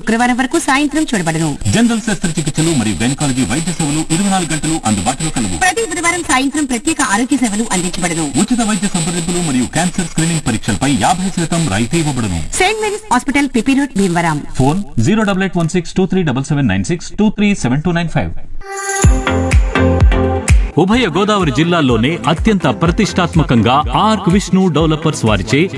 శుక్రవారం వరకు సాయంత్రం చూడబడను. జనరల్ శస్త్రచికిత్సలు మరియు గైనకాలజీ వైద్య సేవలు 24 గంటలు అందుబాటులో కలవు. ప్రతి బుధవారం సాయంత్రం ప్రత్యేక ఆరోగ్య సేవలు అందించబడను. ఉచిత వైద్య సంప్రదింపులు మరియు క్యాన్సర్ స్క్రీనింగ్ పరీక్షలపై 50% రాయితీ ఇవ్వబడును. Saint Mary's hospital, PP road, Bhimavaram. Phone 08816237796 237295. ఉభయ గోదావరి జిల్లాల్లోనే అత్యంత ప్రతిష్టాత్మకంగా ఆర్క్ విష్ణు డెవలపర్స్ వారిచే